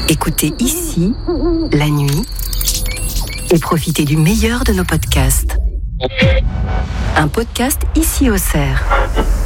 Écoutez ici, la nuit, et profitez du meilleur de nos podcasts. Un podcast Ici Auxerre.